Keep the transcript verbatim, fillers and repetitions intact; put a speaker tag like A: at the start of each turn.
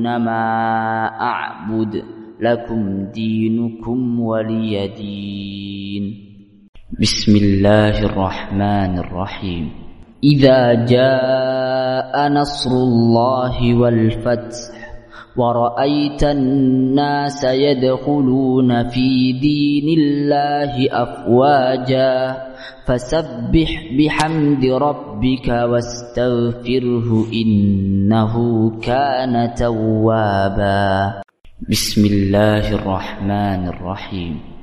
A: تعبدون ما أعبد لكم دينكم ولي دين. بسم الله الرحمن الرحيم. إذا جاء نصر الله والفتح ورأيت الناس يدخلون في دين الله أفواجا فسبح بحمد ربك واستغفره إنه كان توابا. بسم الله الرحمن الرحيم.